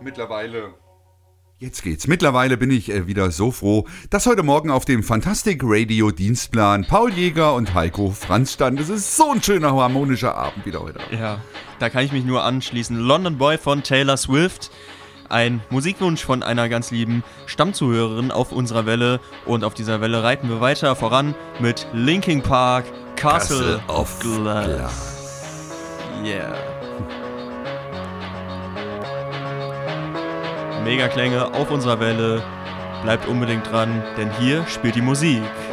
mittlerweile... Jetzt geht's. Mittlerweile bin ich wieder so froh, dass heute Morgen auf dem Fantastic Radio Dienstplan Paul Jäger und Heiko Franz stand. Es ist so ein schöner, harmonischer Abend wieder heute. Ja, da kann ich mich nur anschließen. London Boy von Taylor Swift. Ein Musikwunsch von einer ganz lieben Stammzuhörerin auf unserer Welle. Und auf dieser Welle reiten wir weiter voran mit Linkin Park, Castle of Glass. Yeah. Megaklänge auf unserer Welle. Bleibt unbedingt dran, denn hier spielt die Musik.